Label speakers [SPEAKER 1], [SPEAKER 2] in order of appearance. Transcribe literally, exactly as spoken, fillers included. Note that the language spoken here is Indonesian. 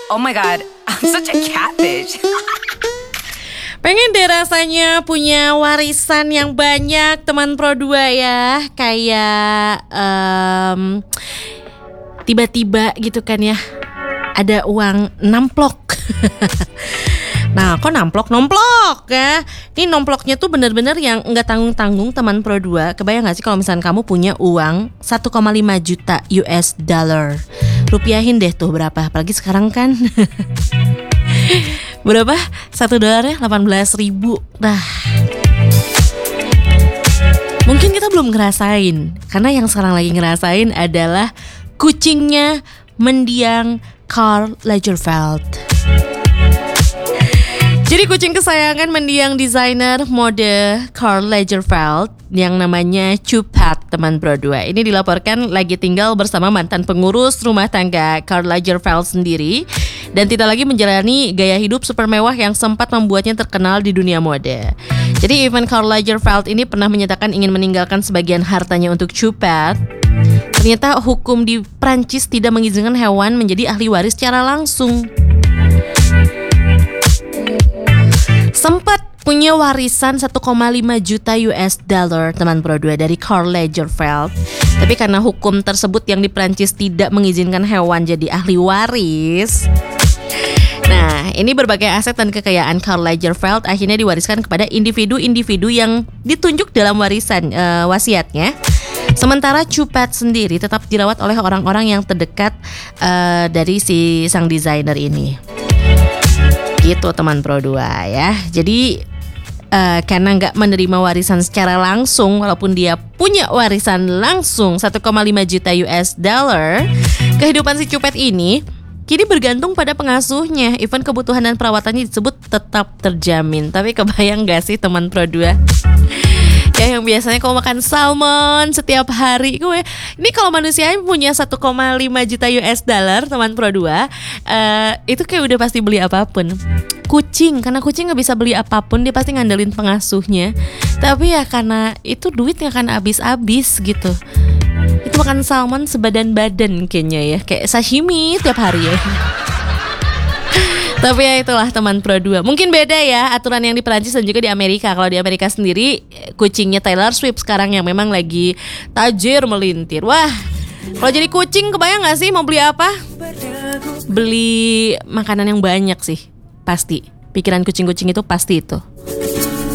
[SPEAKER 1] Oh my god, I'm such a catfish.
[SPEAKER 2] Pengen deh rasanya punya warisan yang banyak teman Pro dua ya. Kayak um, tiba-tiba gitu kan ya, ada uang namplok. Nah, kok namplok? Nomplok ya. Ini nomploknya tuh bener-bener yang gak tanggung-tanggung teman Pro dua. Kebayang gak sih kalau misalnya kamu punya uang satu koma lima juta U S dollar. Rupiahin deh tuh berapa, apalagi sekarang kan. Berapa? Satu dolarnya delapan belas ribu. Nah, mungkin kita belum ngerasain, karena yang sekarang lagi ngerasain adalah kucingnya mendiang Karl Lagerfeld. Jadi kucing kesayangan mendiang desainer mode Karl Lagerfeld yang namanya Chupat, teman Pro dua. Ini dilaporkan lagi tinggal bersama mantan pengurus rumah tangga Karl Lagerfeld sendiri dan tidak lagi menjalani gaya hidup super mewah yang sempat membuatnya terkenal di dunia mode. Jadi event Karl Lagerfeld ini pernah menyatakan ingin meninggalkan sebagian hartanya untuk Chupat. Ternyata hukum di Prancis tidak mengizinkan hewan menjadi ahli waris secara langsung. Sempat punya warisan satu koma lima juta U S dollar teman Pro dua dari Karl Lagerfeld. Tapi karena hukum tersebut yang di Prancis tidak mengizinkan hewan jadi ahli waris. Nah, ini berbagai aset dan kekayaan Karl Lagerfeld akhirnya diwariskan kepada individu-individu yang ditunjuk dalam warisan uh, wasiatnya. Sementara Chupat sendiri tetap dirawat oleh orang-orang yang terdekat uh, dari si sang desainer ini. Gitu teman Pro dua ya. Jadi uh, karena gak menerima warisan secara langsung, walaupun dia punya warisan langsung satu koma lima juta U S dollar, kehidupan si Chupat ini kini bergantung pada pengasuhnya. Even kebutuhan dan perawatannya disebut tetap terjamin. Tapi kebayang gak sih teman Pro dua? Ya yang biasanya kau makan salmon setiap hari, gue ini kalau manusia punya satu koma lima juta U S dollar teman Pro dua, uh, itu kayak udah pasti beli apapun. Kucing, karena kucing gak bisa beli apapun, dia pasti ngandelin pengasuhnya. Tapi ya karena itu duit gak akan habis-habis gitu. Itu makan salmon sebadan-badan kayaknya ya, kayak sashimi tiap hari ya. Tapi ya itulah teman Pro dua. Mungkin beda ya aturan yang di Perancis dan juga di Amerika. Kalau di Amerika sendiri kucingnya Taylor Swift sekarang yang memang lagi tajir melintir. Wah, kalau jadi kucing kebayang gak sih mau beli apa? Beli makanan yang banyak sih, pasti. Pikiran kucing-kucing itu pasti itu.